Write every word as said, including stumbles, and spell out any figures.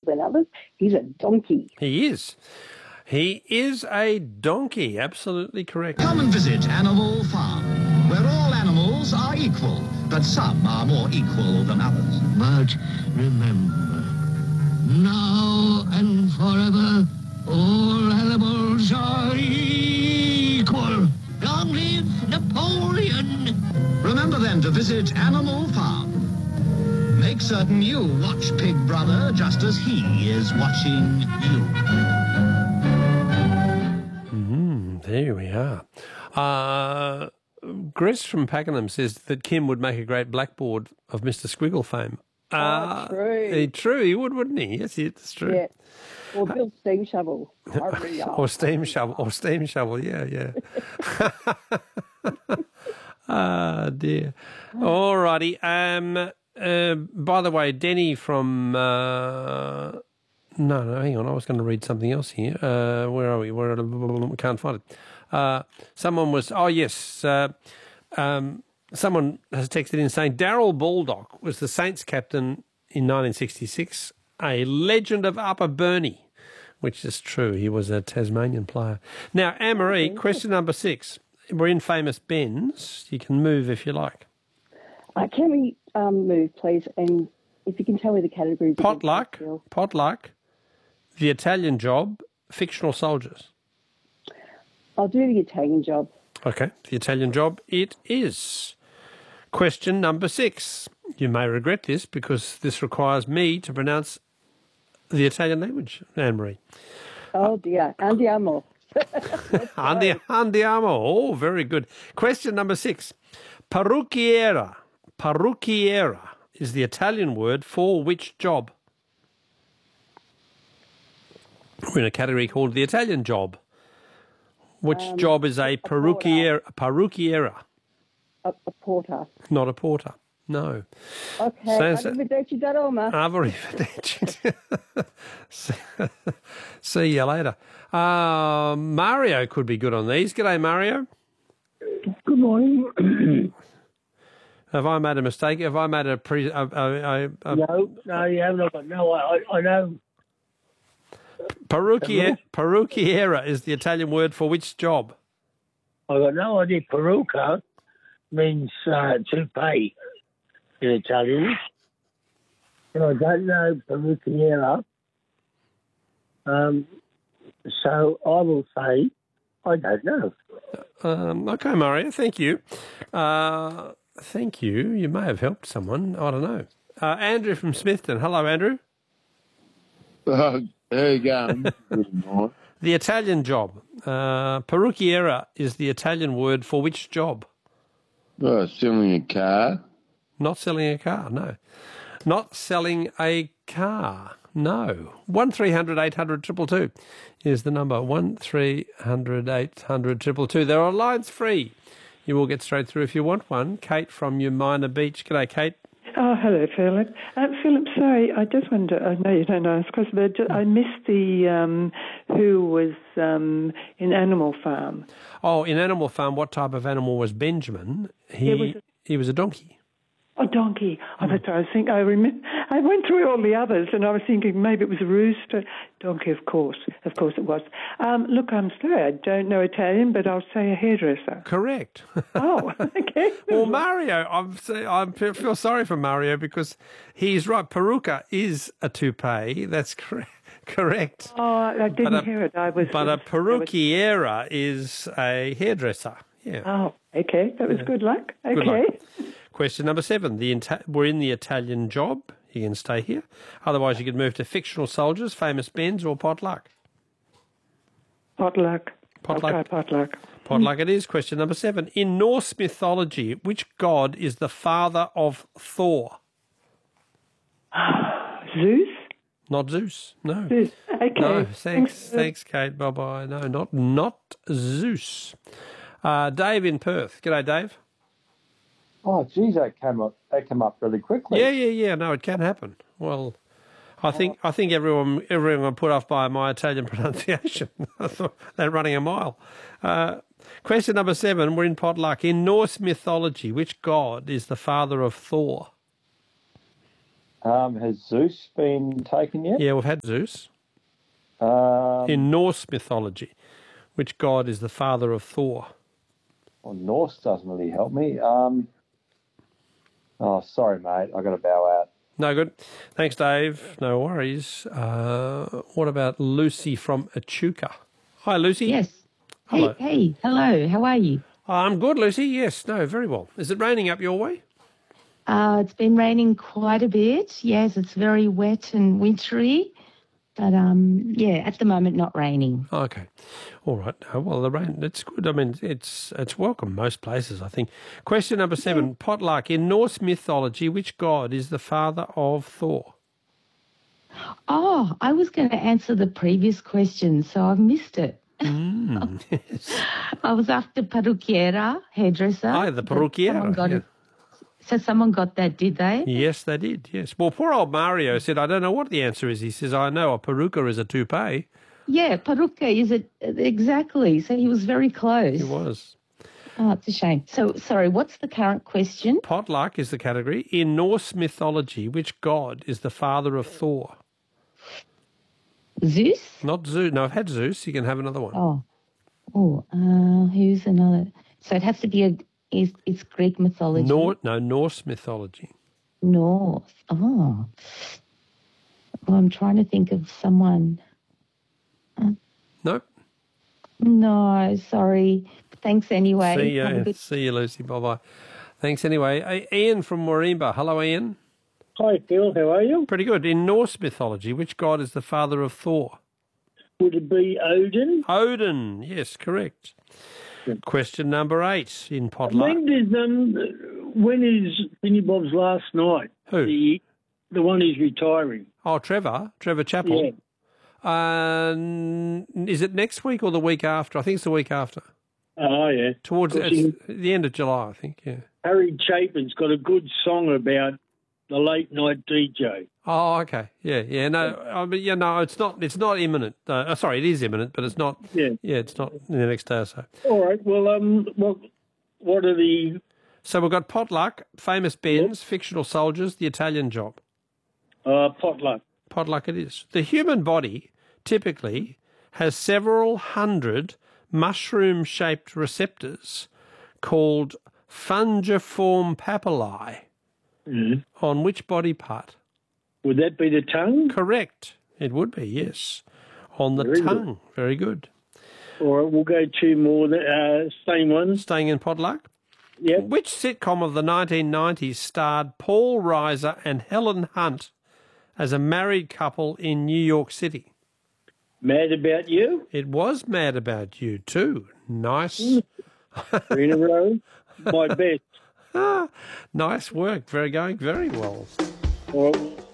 than others. He's a donkey. He is. He is a donkey. Absolutely correct. Come and visit Animal Farm, where all animals are equal, but some are more equal than others. But remember, now and forever, all animals are equal. Long live Napoleon! Remember then to visit Animal Farm. Make certain you watch Pig Brother just as he is watching you. Mm, there we are. Uh, Grace from Pakenham says that Kim would make a great blackboard of Mister Squiggle fame. Uh, oh, true. He, true, he would, wouldn't he? Yes, it's true. Yeah. Or Bill Steam Shovel. or steam shovel. Or steam shovel, yeah, yeah. Ah, dear. All righty. Um, uh, by the way, Denny from... Uh, no, no, hang on. I was going to read something else here. Uh, where are we? Where are, we can't find it. Uh, someone was... Oh, yes. Uh, um, someone has texted in saying Darryl Baldock was the Saints captain in nineteen sixty-six, a legend of Upper Burnie, which is true. He was a Tasmanian player. Now, Anne-Marie, question number six. We're in Famous Ben's. You can move if you like. Uh, can we um, move, please? And if you can tell me the categories. Potluck, potluck, The Italian Job, Fictional Soldiers. I'll do the Italian Job. Okay, The Italian Job it is. Question number six. You may regret this because this requires me to pronounce the Italian language, Anne-Marie. Oh, dear. Andiamo. Andi, andiamo. Oh, very good. Question number six. Parrucchiera. Parrucchiera is the Italian word for which job? We're in a category called the Italian job. Which um, job is a, a parrucchiera? Parrucchiera. A, a porter. Not a porter. No. Okay. Arrivederci da Roma. Arrivederci. See you later. Uh, Mario could be good on these. G'day, Mario. Good morning. Have I made a mistake? Have I made a pre? A, a, a, a... No, no, you haven't. No, I, I know. Parrucchiera, parrucchiera is the Italian word for which job? I got no idea. Parrucca means uh, to pay in Italian. And I don't know parrucchiera. Um, so I will say I don't know. Um, okay, Mario, thank you. Uh, thank you. You may have helped someone. I don't know. Uh, Andrew from Smithton. Hello, Andrew. Uh, there you go. The Italian job. Uh, parrucchiera is the Italian word for which job? Uh, selling a car. Not selling a car, no. Not selling a car, no. one three hundred eight hundred two two two is the number. one three hundred eight hundred two two two. There are lines free. You will get straight through if you want one. Kate from Umina Beach. G'day, Kate. Oh, hello, Philip. Uh, Philip, sorry, I just wonder, I know you don't know this question, but just, I missed the um, who was um, in Animal Farm. Oh, in Animal Farm, what type of animal was Benjamin? He, was a, he was a donkey. A donkey. Oh, that's what I was thinking. I, remember, I went through all the others, and I was thinking maybe it was a rooster. Donkey, of course. Of course it was. Um, look, I'm sorry, I don't know Italian, but I'll say a hairdresser. Correct. Oh, okay. Well, Mario, I'm, I feel sorry for Mario because he's right. Peruca is a toupee. That's correct. Correct. Oh, I didn't a, hear it. I was. But a parrucchiera was... is a hairdresser. Yeah. Oh, okay. That was yeah. good luck. Okay. Good luck. Question number seven. The Ita- we're in the Italian job. You can stay here. Otherwise, you could move to fictional soldiers, Famous Ben's, or potluck. Potluck. Potluck. I'll try potluck. Potluck it is. Question number seven. In Norse mythology, which god is the father of Thor? Zeus? Not Zeus. No. Zeus. Okay. No. Thanks, thanks, thanks Kate. Bye bye. No, not not Zeus. Uh, Dave in Perth. G'day, Dave. Oh, geez, that came up. That came up really quickly. Yeah, yeah, yeah. No, it can happen. Well, I think I think everyone everyone put off by my Italian pronunciation. I thought they're running a mile. Uh, question number seven. We're in potluck. In Norse mythology, which god is the father of Thor? Um, has Zeus been taken yet? Yeah, we've had Zeus. Um, In Norse mythology, which god is the father of Thor? well, Norse doesn't really help me. Um, oh, sorry, mate. I got to bow out. No good. Thanks, Dave. No worries. Uh, what about Lucy from Echuca? Hi, Lucy. Yes. Hello. Hey, hey, hello. How are you? I'm good, Lucy. Yes, no, very well. Is it raining up your way? Uh, it's been raining quite a bit. Yes, it's very wet and wintry. But, um, yeah, at the moment, not raining. Okay. All right. No, well, the rain, it's good. I mean, it's it's welcome most places, I think. Question number seven, potluck. In Norse mythology, which god is the father of Thor? Oh, I was going to answer the previous question, so I've missed it. Mm, yes. I was after Parukiera, hairdresser. Hi, the but someone Parukiera. got Yeah. it. So someone got that, did they? Yes, they did, yes. Well, poor old Mario said, I don't know what the answer is. He says, I know a peruka is a toupee. Yeah, Paruka, is it? Exactly. So he was very close. He was. Oh, it's a shame. So, sorry, what's the current question? Potluck is the category. In Norse mythology, which god is the father of Thor? Zeus? Not Zeus. No, I've had Zeus. You can have another one. Oh, oh, uh, who's another? So it has to be a. Is it's Greek mythology? Nor, no, Norse mythology. North. Oh. Well, I'm trying to think of someone. Uh, Nope. no, sorry. Thanks anyway. See Have a you. good- See you, Lucy. Bye-bye. Thanks anyway. Hey, Ian from Morimba. Hello, Ian. Hi, Phil. How are you? Pretty good. In Norse mythology, which god is the father of Thor? Would it be Odin? Odin. Yes, correct. Question number eight in Potluck. When did um, when is Vinnie Bob's last night? Who? The the one who's retiring. Oh, Trevor. Trevor Chappell. Yeah. Uh, n- is it next week or the week after? I think it's the week after. Oh yeah. Towards Because it's the end of July, I think, yeah. Harry Chapin's got a good song about the late night D J. Oh, okay. Yeah, yeah. No, I mean, yeah, no, it's not. It's not imminent. Uh, sorry, it is imminent, but it's not. Yeah. Yeah, it's not in the next day or so. All right. Well, um, what what are the So we've got Potluck, Famous Ben's, Fictional Soldiers, The Italian Job. uh, potluck? Potluck it is. The human body typically has several hundred mushroom-shaped receptors called fungiform papillae. Mm. On which body part? Would that be the tongue? Correct. It would be, yes. On the Very good. tongue. Very good. All right. We'll go two more. Uh, same ones. Staying in Potluck. Yep. Which sitcom of the nineteen nineties starred Paul Reiser and Helen Hunt as a married couple in New York City? Mad About You. It was Mad About You too. Nice. Three in a row. My best. Ah, nice work. Very going very well. All right.